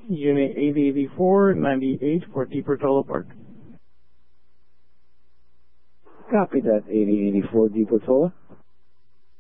Unit 8084, 98 for T. Portola Park. Copy that, 8084 D. Portola.